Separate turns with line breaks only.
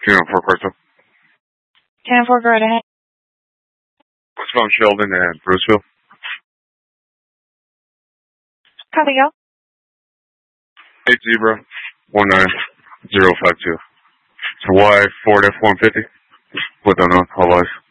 10-4 Crystal.
10-4, go right ahead.
What's going Sheldon and Bruceville?
Copy, go.
8 Zebra 19052. It's Y Ford F-150 with on all eyes.